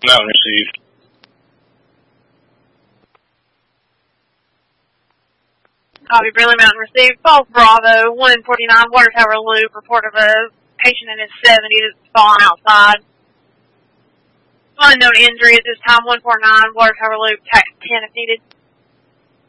Mountain received. Copy, Brindley Mountain received. False Bravo, 149, Water Tower Loop, report of a patient in his 70s fallen outside. Unknown injury at this time, 149, Water Tower Loop, TAC 10 if needed.